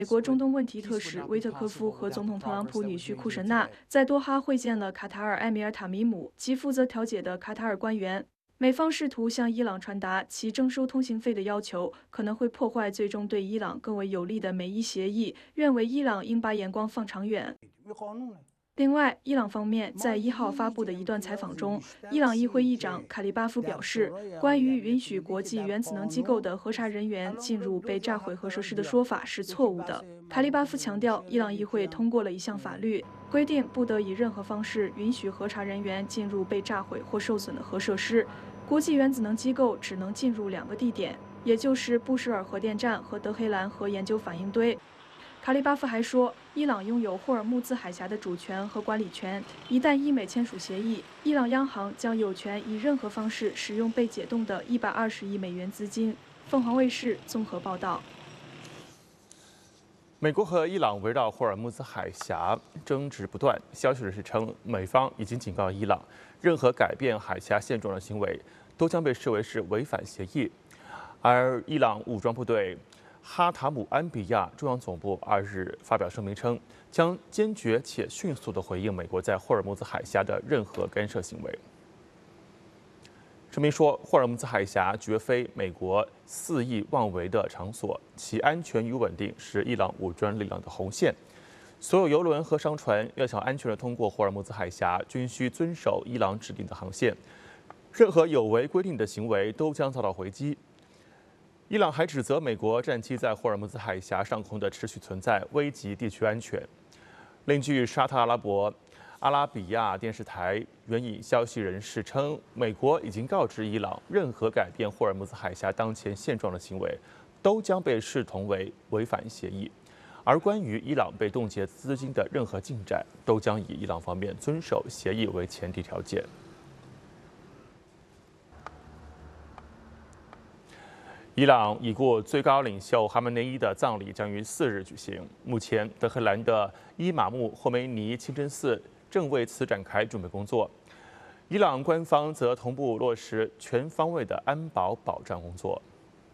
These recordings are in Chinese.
美国中东问题特使威特科夫和总统特朗普女婿库什纳在多哈会见了卡塔尔埃米尔塔米姆及负责调解的卡塔尔官员。美方试图向伊朗传达其征收通行费的要求可能会破坏最终对伊朗更为有利的美伊协议，认为伊朗应把眼光放长远。另外，伊朗方面在1号发布的一段采访中，伊朗议会议长卡利巴夫表示，关于允许国际原子能机构的核查人员进入被炸毁核设施的说法是错误的。卡利巴夫强调，伊朗议会通过了一项法律，规定不得以任何方式允许核查人员进入被炸毁或受损的核设施。国际原子能机构只能进入2个地点，也就是布什尔核电站和德黑兰核研究反应堆。卡利巴夫还说，伊朗拥有霍尔木兹海峡的主权和管理权。一旦伊美签署协议，伊朗央行将有权以任何方式使用被解冻的120亿美元资金。凤凰卫视综合报道。 美国和伊朗围绕霍尔木兹海峡争执不断。消息人士称，美方已经警告伊朗，任何改变海峡现状的行为都将被视为是违反协议。而伊朗武装部队哈塔姆安比亚中央总部2日发表声明称，将坚决且迅速地回应美国在霍尔木兹海峡的任何干涉行为。声明说，霍尔木兹海峡绝非美国肆意妄为的场所，其安全与稳定是伊朗武装力量的红线。所有油轮和商船要想安全地通过霍尔木兹海峡，均需遵守伊朗指定的航线。任何有违规定的行为都将遭到回击。伊朗还指责美国战机在霍尔木兹海峡上空的持续存在，危及地区安全。另据沙特阿拉比亚电视台援引消息人士称，美国已经告知伊朗，任何改变霍尔木兹海峡当前现状的行为，都将被视同为违反协议。而关于伊朗被冻结资金的任何进展，都将以伊朗方面遵守协议为前提条件。伊朗已故最高领袖哈梅内伊的葬礼将于4日举行。目前，德黑兰的伊玛目霍梅尼清真寺正为此展开准备工作。伊朗官方则同步落实全方位的安保保障工作。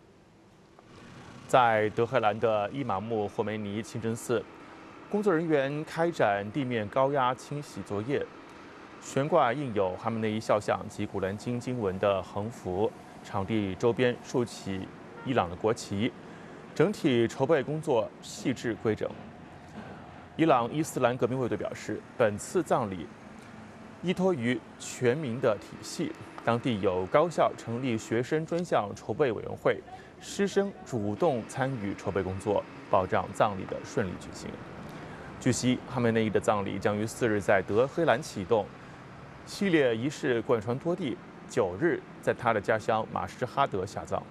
在德黑兰的伊玛目霍梅尼清真寺，工作人员开展地面高压清洗作业，悬挂印有哈梅内伊肖像及古兰经经文的横幅。场地周边竖起伊朗的国旗，整体筹备工作细致规整。伊朗伊斯兰革命卫队表示，本次葬礼依托于全民的体系，当地有高校成立学生专项筹备委员会，师生主动参与筹备工作，保障葬礼的顺利举行。据悉，哈梅内伊的葬礼将于4日在德黑兰启动，系列仪式贯穿多地。9日，在他的家乡马什哈德下葬。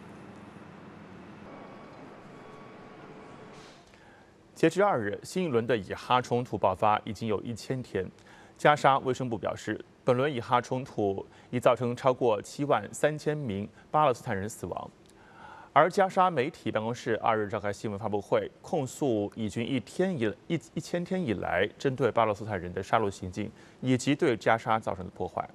截至2日，新一轮的以哈冲突爆发已经有1000天。加沙卫生部表示，本轮以哈冲突已造成超过73000名巴勒斯坦人死亡。而加沙媒体办公室2日召开新闻发布会，控诉以军1000天以来针对巴勒斯坦人的杀戮行径，以及对加沙造成的破坏。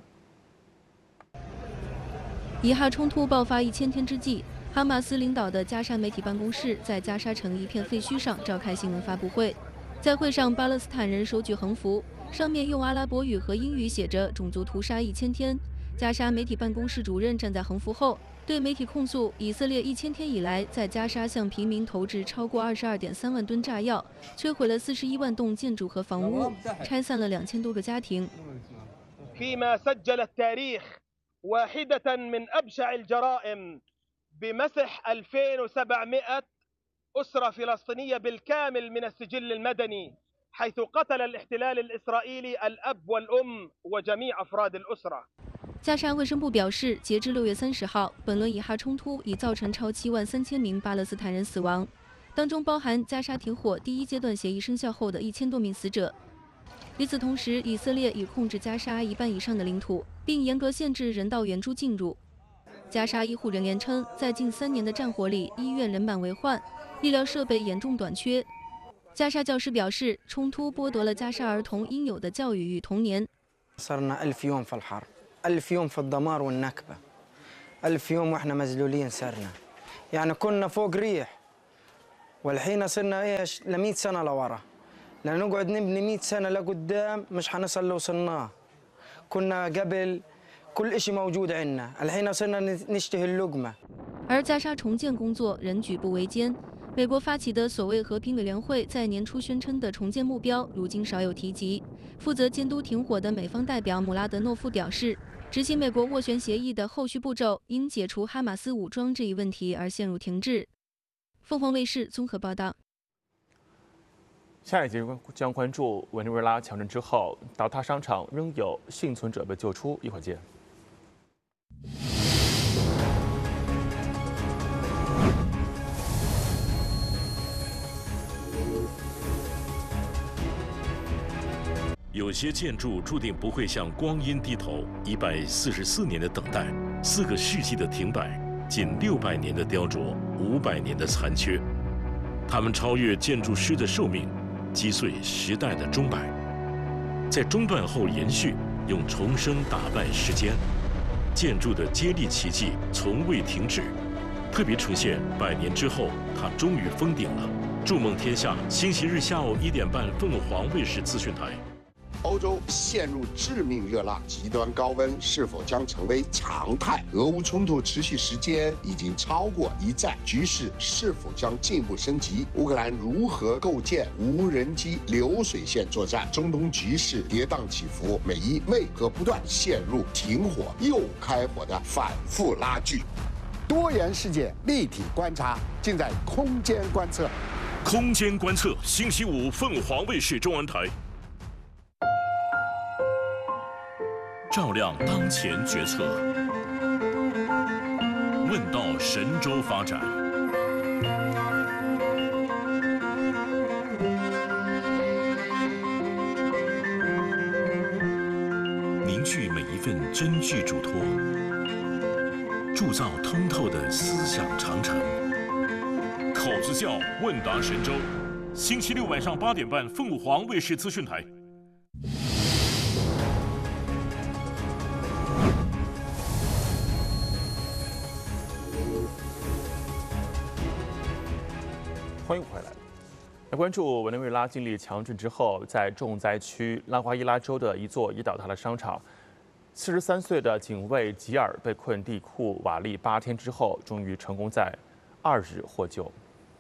以哈冲突爆发1000天之际，哈马斯领导的加沙媒体办公室在加沙城一片废墟上召开新闻发布会。在会上，巴勒斯坦人手举横幅，上面用阿拉伯语和英语写着“种族屠杀1000天”。加沙媒体办公室主任站在横幅后，对媒体控诉以色列1000天以来在加沙向平民投掷超过22.3万吨炸药，摧毁了41万栋建筑和房屋，拆散了2000多个家庭。 واحدة من أبشع الجرائم بمسح 2700 أسرة فلسطينية بالكامل من السجل المدني، حيث قتل الاحتلال الإسرائيلي الأب والأم وجميع أفراد الأسرة。 加沙卫生部表示，截至6月30号，本轮以哈冲突已造成超73000名巴勒斯坦人死亡，当中包含加沙停火第1阶段协议生效后的1000多名死者。与此同时，以色列已控制加沙1半以上的领土，并严格限制人道援助进入。加沙医护人员称，在近3年的战火里，医院人满为患，医疗设备严重短缺。加沙教师表示，冲突剥夺了加沙儿童应有的教育与童年。 صرنا 1000 يوم في الحرب، 1000 يوم في الدمار والنكبة، 1000 يوم واحنا مذلولين صرنا، يعني كنا فوق ريح والحين صرنا ايش ل 100 سنه لورا، لان نقعد نبني 100 سنه لقدام مش حنصل اللي وصلناه. كنا قبل كل شيء موجود عندنا، الحين صرنا نشتهي اللقمه。 而加沙重建工作仍举步维艰。美国发起的所谓和平委员会在年初宣称的重建目标，如今少有提及。负责监督停火的美方代表姆拉德诺夫表示，执行美国斡旋协议的后续步骤因解除哈马斯武装这一问题而陷入停滞。凤凰卫视综合报道。 下一节将关注委内瑞拉强震之后，倒塌商场仍有幸存者被救出，一会儿见。 有些建筑注定不会向光阴低头，144年的等待，4个世纪的停摆，近600年的雕琢，500年的残缺，它们超越建筑师的寿命，击碎时代的钟摆，在中断后延续，用重生打败时间。建筑的接力奇迹从未停止，特别呈现100年之后，它终于封顶了。筑梦天下，星期日下午1点半，凤凰卫视资讯台。 欧洲陷入致命热浪，极端高温是否将成为常态？俄乌冲突持续时间已经超过1战，局势是否将进一步升级？乌克兰如何构建无人机流水线作战？中东局势跌宕起伏，美伊为何不断陷入停火又开火的反复拉锯？多元世界立体观察，尽在空间观测。 空间观测，星期五凤凰卫视中文台。照亮当前决策，问道神州发展，凝聚每一份真挚嘱托，铸造通透的思想长城。口子窖问答神州，星期六晚上8点半，凤凰卫视资讯台。 欢迎回来。来关注委内瑞拉经历强震之后，在重灾区拉瓜伊拉州的一座已倒塌的商场，43岁的警卫吉尔被困地库瓦砾8天之后，终于成功在2日获救。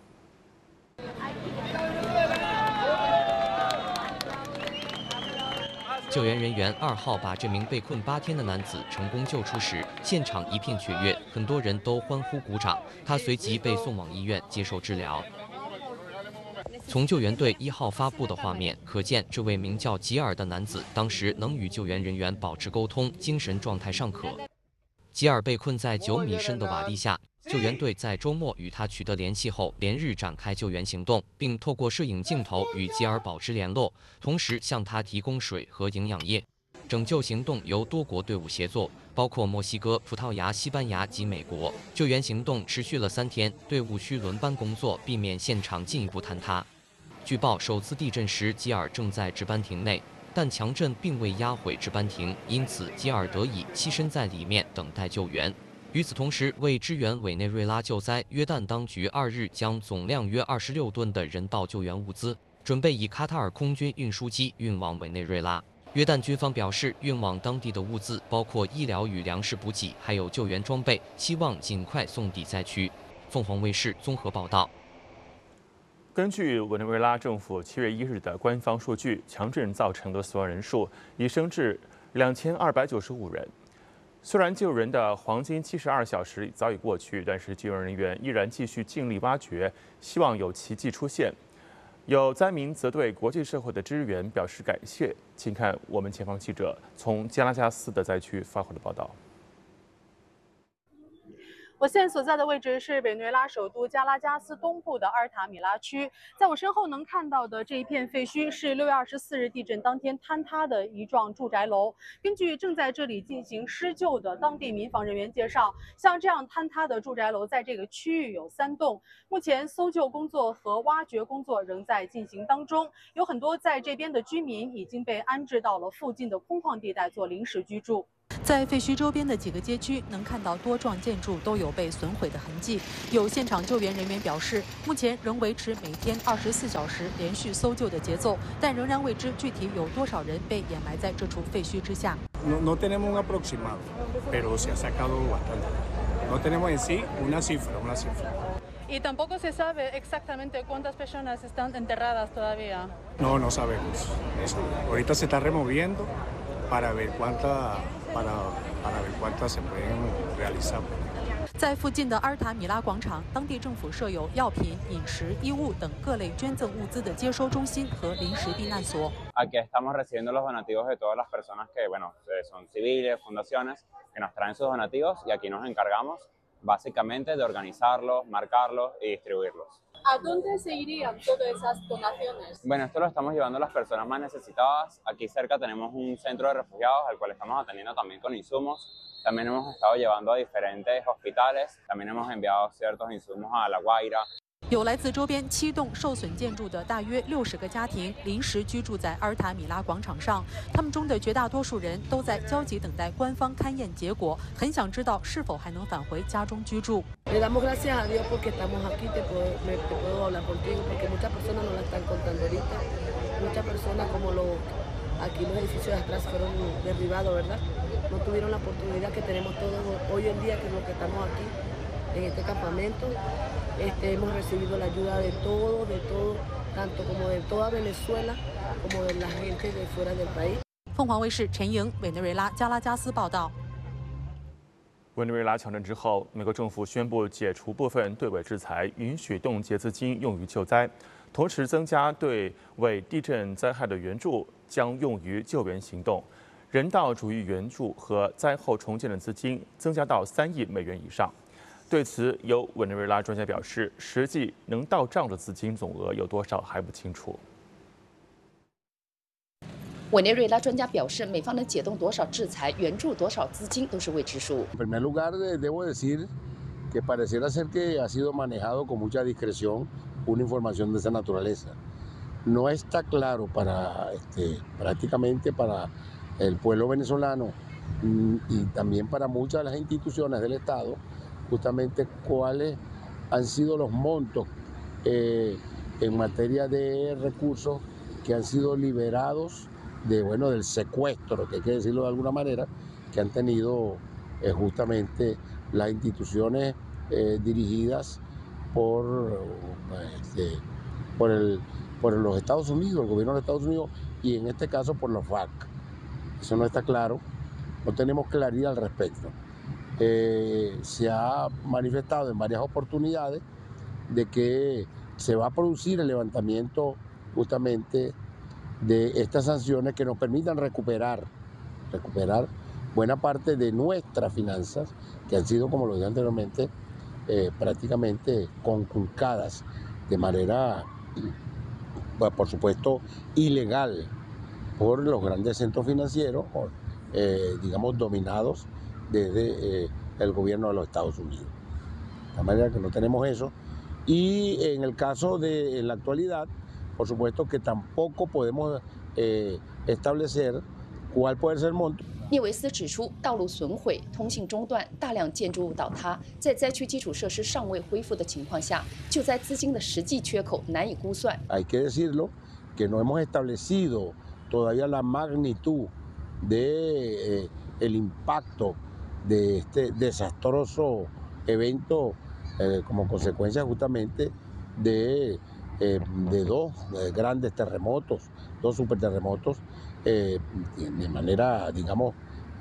救援人员2号把这名被困8天的男子成功救出时，现场一片雀跃，很多人都欢呼鼓掌。他随即被送往医院接受治疗。从救援队1号发布的画面可见，这位名叫吉尔的男子当时能与救援人员保持沟通，精神状态尚可。吉尔被困在9米深的瓦砾下，救援队在周末与他取得联系后，连日展开救援行动，并透过摄影镜头与吉尔保持联络，同时向他提供水和营养液。拯救行动由多国队伍协作，包括墨西哥、葡萄牙、西班牙及美国。救援行动持续了3天，队伍需轮班工作，避免现场进一步坍塌。据报，首次地震时吉尔正在值班亭内，但强震并未压毁值班亭，因此吉尔得以栖身在里面等待救援。与此同时，为支援委内瑞拉救灾，约旦当局2日将总量约26吨的人道救援物资准备以卡塔尔空军运输机运往委内瑞拉。约旦军方表示，运往当地的物资包括医疗与粮食补给，还有救援装备，希望尽快送抵灾区。凤凰卫视综合报道。 根据委内瑞拉政府7月1日的官方数据，强震造成的死亡人数已升至2295人。虽然救人的黄金72小时早已过去，但是救援人员依然继续尽力挖掘，希望有奇迹出现。有灾民则对国际社会的支援表示感谢。请看我们前方记者从加拉加斯的灾区发回的报道。 我现在所在的位置是委内瑞拉首都加拉加斯东部的阿尔塔米拉区，在我身后能看到的这一片废墟是6月24日地震当天坍塌的一幢住宅楼。根据正在这里进行施救的当地民防人员介绍，像这样坍塌的住宅楼在这个区域有3栋，目前搜救工作和挖掘工作仍在进行当中，有很多在这边的居民已经被安置到了附近的空旷地带做临时居住。 在废墟周边的几个街区，能看到多幢建筑都有被损毁的痕迹。有现场救援人员表示，目前仍维持每天24小时连续搜救的节奏，但仍然未知具体有多少人被掩埋在这处废墟之下。 No tenemos un aproximado, pero se ha sacado bastante. No tenemos en sí una cifra. Y tampoco se sabe exactamente cuántas personas están enterradas todavía. No sabemos. Eso. Ahorita se está removiendo para ver cuántas se pueden realizar. 在附近的阿尔塔米拉广场，当地政府设有药品、饮食、衣物等各类捐赠物资的接收中心和临时避难所。 Aquí estamos recibiendo los donativos de todas las personas que, son civiles, fundaciones, que nos traen sus donativos y aquí nos encargamos básicamente de organizarlos, marcarlos y distribuirlos. ¿A dónde se irían todas esas donaciones? Bueno, esto lo estamos llevando a las personas más necesitadas. Aquí cerca tenemos un centro de refugiados al cual estamos atendiendo también con insumos. También hemos estado llevando a diferentes hospitales. También hemos enviado ciertos insumos a La Guaira. 有来自周边7栋受损建筑的大约60个家庭临时居住在阿尔塔米拉广场上，他们中的绝大多数人都在焦急等待官方勘验结果，很想知道是否还能返回家中居住。 Le damos gracias a Dios porque estamos aquí, te puedo hablar contigo porque muchas personas no la están contando ahorita, muchas personas como aquí los edificios de atrás fueron derribados, ¿verdad? No tuvieron la oportunidad que tenemos todos hoy en día que los que estamos aquí en este campamento. Hemos recibido la ayuda de todo, tanto como de toda Venezuela, como de la gente de fuera del país. 凤凰卫视陈莹，委内瑞拉加拉加斯报道。 委内瑞拉强震之后，美国政府宣布解除部分对外制裁，允许冻结资金用于救灾，同时增加对为地震灾害的援助，将用于救援行动。人道主义援助和灾后重建的资金增加到3亿美元以上。对此，有委内瑞拉专家表示，实际能到账的资金总额有多少还不清楚。 委内瑞拉专家表示，美方能解冻多少制裁、援助多少资金都是未知数。 En primer lugar, debo decir que pareciera ser que ha sido manejado con mucha discreción una información de esa naturaleza. No está claro prácticamente para el pueblo venezolano y también para muchas de las instituciones del Estado, justamente cuáles han sido los montos en materia de recursos que han sido liberados del secuestro, que hay que decirlo de alguna manera, que han tenido justamente las instituciones dirigidas por los Estados Unidos, el gobierno de Estados Unidos, y en este caso por los FARC. Eso no está claro, no tenemos claridad al respecto. Se ha manifestado en varias oportunidades de que se va a producir el levantamiento justamente de estas sanciones que nos permitan recuperar buena parte de nuestras finanzas que han sido, como lo dije anteriormente, prácticamente conculcadas de manera, por supuesto, ilegal por los grandes centros financieros, digamos, dominados desde el gobierno de los Estados Unidos. De manera que no tenemos eso. Y en el caso de la actualidad, por supuesto que tampoco podemos establecer cuál puede ser el monto. 聂维斯指出，道路损毁、通信中断、大量建筑物倒塌，在灾区基础设施尚未恢复的情况下，救灾资金的实际缺口难以估算。 Hay que decirlo que no hemos establecido todavía la magnitud de el impacto de este desastroso evento como consecuencia justamente de 2 grandes terremotos, 2 superterremotos de manera, digamos,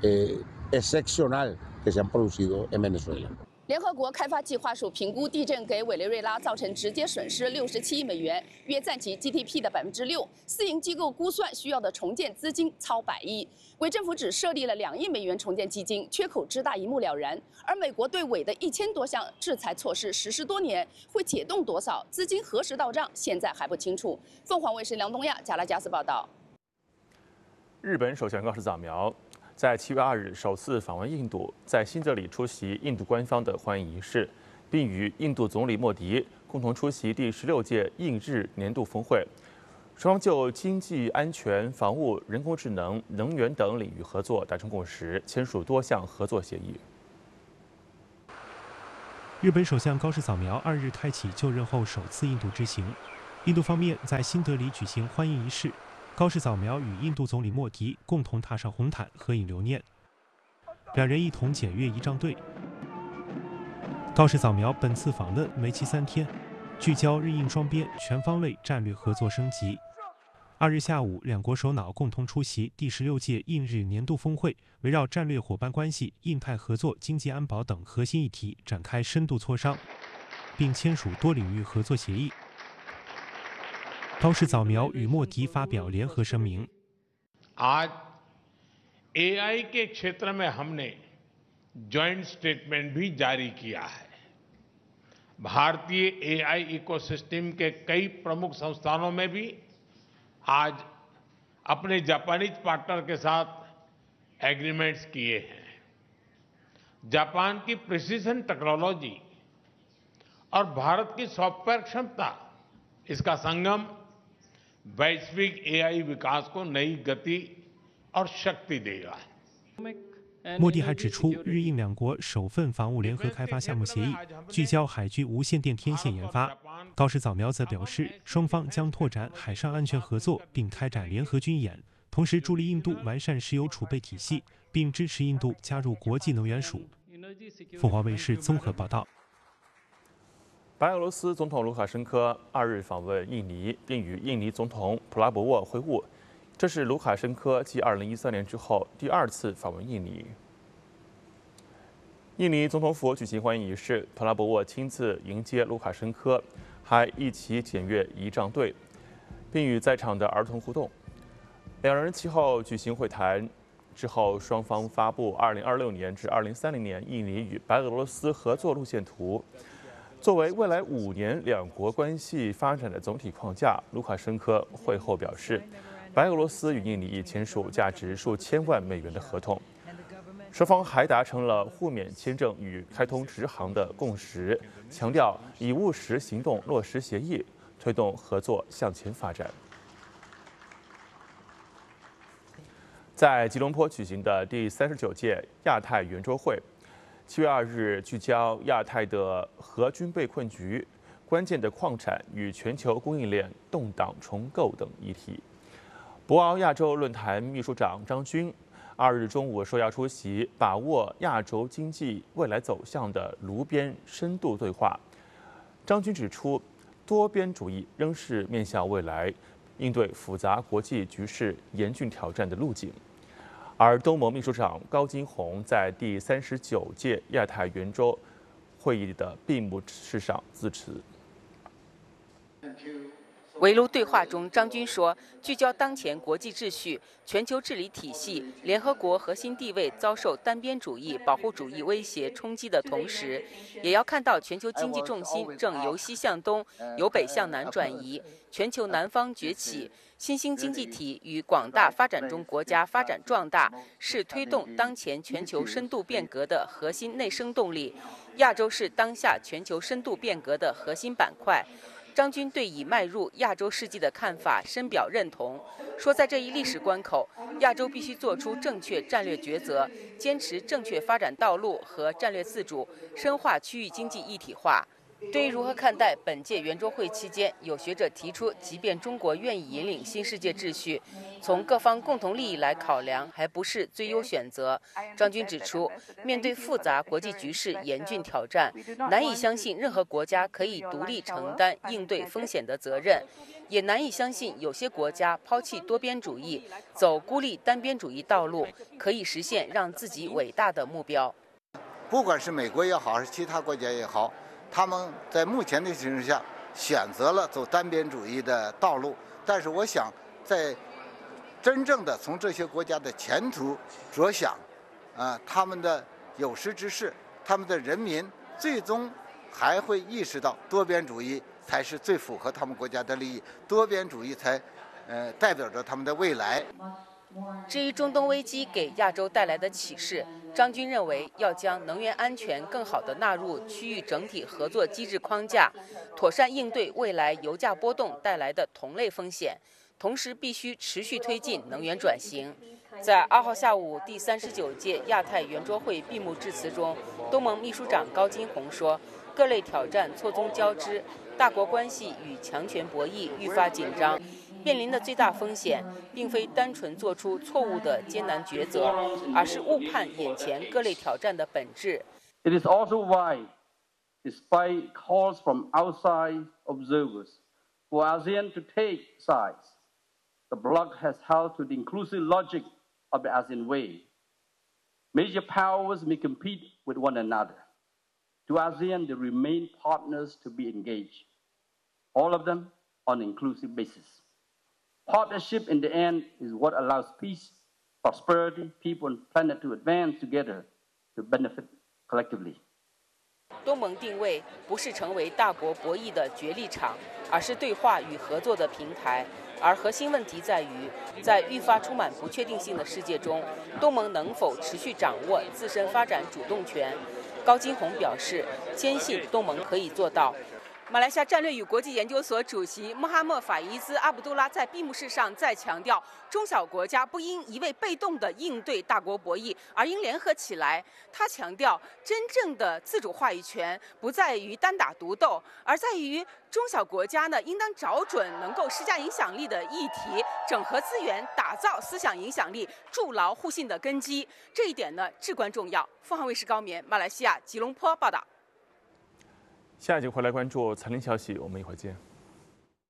excepcional que se han producido en Venezuela. 联合国开发计划署评估地震给委内瑞拉造成直接损失67亿美元，约占其 GDP 的6%。私营机构估算需要的重建资金超100亿。委政府只设立了2亿美元重建基金，缺口之大一目了然。而美国对委的1000多项制裁措施实施多年，会解冻多少，资金何时到账，现在还不清楚。凤凰卫视梁东亚、加拉加斯报道。 日本首相高市早苗在7月2日首次访问印度，在新德里出席印度官方的欢迎仪式，并与印度总理莫迪共同出席第16届印日年度峰会。 双方就经济安全、防务、人工智能、能源等领域合作达成共识，签署多项合作协议。 日本首相高市扫描2日开启就任后首次印度之行。印度方面在新德里举行欢迎仪式，高市扫描与印度总理莫迪共同踏上红毯合影留念，两人一同检阅仪仗队。高市扫描本次访问为期3天，聚焦日印双边全方位战略合作升级。2日下午，两国首脑共同出席第16届印日年度峰会，围绕战略伙伴关系、印太合作、经济安保等核心议题展开深度磋商，并签署多领域合作协议。高市扫描与莫迪发表联合声明。 आज AI के क्षेत्र में हमने joint statement भी जारी किया है। भारतीय AI इकोसिस्टम के कई प्रमुख संस्थानों में भी आज अपने जापानीज पार्टनर के साथ एग्रीमेंट्स किए हैं। जापान की प्रिसीजन टेक्नोलॉजी और भारत की सॉफ्टवेयर क्षमता, इसका संगम वैश्विक AI विकास को नई गति और शक्ति देगा। 莫迪还指出，日印两国首份防务联合开发项目协议聚焦海军无线电天线研发。高市扫描则表示，双方将拓展海上安全合作，并开展联合军演，同时助力印度完善石油储备体系，并支持印度加入国际能源署。凤凰卫视综合报道。 白俄罗斯总统卢卡申科2日访问印尼，并与印尼总统普拉博沃会晤。这是卢卡申科继2013年之后第2次访问印尼。印尼总统府举行欢迎仪式，普拉博沃亲自迎接卢卡申科，还一起检阅仪仗队，并与在场的儿童互动。两人其后举行会谈，之后双方发布2026年至2030年印尼与白俄罗斯合作路线图。作为未来5年两国关系发展的总体框架，卢卡申科会后表示，白俄罗斯与印尼已签署价值数千万美元的合同，双方还达成了互免签证与开通直航的共识，强调以务实行动落实协议，推动合作向前发展。在吉隆坡举行的第39届亚太圆桌会，7月2日聚焦亚太的核军备困局、关键的矿产与全球供应链动荡重构等议题。博鳌亚洲论坛秘书长张军2日中午受邀出席把握亚洲经济未来走向的炉边深度对话。张军指出，多边主义仍是面向未来应对复杂国际局势严峻挑战的路径。而东盟秘书长高金洪在第39届亚太圆桌会议的闭幕式上致辞。 围炉对话中，张军说，聚焦当前国际秩序、全球治理体系、联合国核心地位遭受单边主义、保护主义威胁冲击的同时，也要看到全球经济重心正由西向东、由北向南转移，全球南方崛起，新兴经济体与广大发展中国家发展壮大，是推动当前全球深度变革的核心内生动力。亚洲是当下全球深度变革的核心板块。张军对已迈入亚洲世纪的看法深表认同，说在这一历史关口，亚洲必须做出正确战略抉择，坚持正确发展道路和战略自主，深化区域经济一体化。对于如何看待本届圆桌会期间，有学者提出，即便中国愿意引领新世界秩序，从各方共同利益来考量，还不是最优选择。张军指出，面对复杂国际局势严峻挑战，难以相信任何国家可以独立承担应对风险的责任，也难以相信有些国家抛弃多边主义，走孤立单边主义道路，可以实现让自己伟大的目标。 不管是美国也好，还是其他国家也好，他们在目前的形势下选择了走单边主义的道路，但是我想，在真正的从这些国家的前途着想，他们的有识之士，他们的人民最终还会意识到多边主义才是最符合他们国家的利益，多边主义才代表着他们的未来。 至于中东危机给亚洲带来的启示，张军认为要将能源安全更好地纳入区域整体合作机制框架，妥善应对未来油价波动带来的同类风险， 同时必须持续推进能源转型。在2号下午第39届亚太圆桌会闭幕致辞中，东盟秘书长高金洪说，各类挑战错综交织，大国关系与强权博弈愈发紧张，面临的最大风险并非单纯做出错误的艰难抉择，而是误判眼前各类挑战的本质。 It is also why, despite calls from outside observers for ASEAN to take sides, the bloc has held to the inclusive logic of the ASEAN way. Major powers may compete with one another. To ASEAN, they remain partners to be engaged, all of them on an inclusive basis. Partnership in the end is what allows peace, prosperity, people and planet to advance together to benefit collectively. 东盟定位不是成为大国博弈的角力场，而是对话与合作的平台。而核心问题在于，在愈发充满不确定性的世界中，东盟能否持续掌握自身发展主动权？高金洪表示，坚信东盟可以做到。马来西亚战略与国际研究所主席穆罕默法伊兹·阿卜杜拉在闭幕式上再强调，中小国家不应一味被动地应对大国博弈，而应联合起来。他强调，真正的自主话语权不在于单打独斗，而在于中小国家呢，应当找准能够施加影响力的议题，整合资源，打造思想影响力，筑牢互信的根基。这一点呢，至关重要。凤凰卫视高棉，马来西亚吉隆坡报道。 下一集回来关注财经消息，我们一会儿见。